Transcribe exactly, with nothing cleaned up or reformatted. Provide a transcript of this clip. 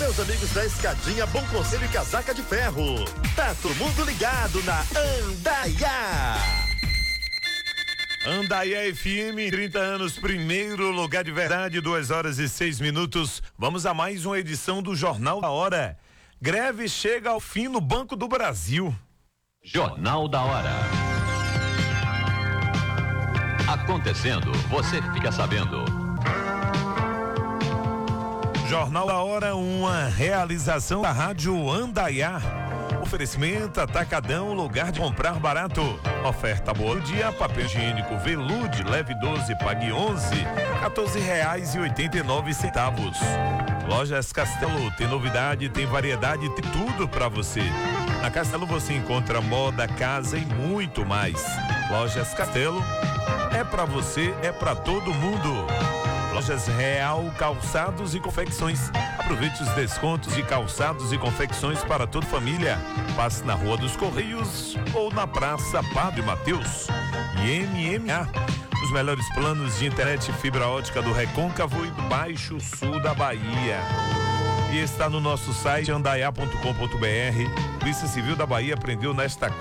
meus amigos da Escadinha, Bom Conselho e Casaca de Ferro. Tá todo mundo ligado na Andaiá. Andaiá F M, trinta anos, primeiro lugar de verdade, duas horas e seis minutos. Vamos a mais uma edição do Jornal da Hora. Greve chega ao fim no Banco do Brasil. Jornal da Hora. Acontecendo, você fica sabendo. Jornal da Hora, uma realização da Rádio Andaiá. Oferecimento Atacadão, lugar de comprar barato. Oferta boa do dia, papel higiênico Velude, leve doze, pague onze, quatorze reais e oitenta e nove centavos. Lojas Castelo, tem novidade, tem variedade, tem tudo pra você. Na Castelo você encontra moda, casa e muito mais. Lojas Castelo, é pra você, é pra todo mundo. Lojas Real Calçados e Confecções. Aproveite os descontos de calçados e confecções para toda família. Passe na Rua dos Correios ou na Praça Padre Mateus. E M M A, os melhores planos de internet fibra ótica do Recôncavo e do Baixo Sul da Bahia. E está no nosso site andaiá ponto com ponto br. Polícia Civil da Bahia prendeu nesta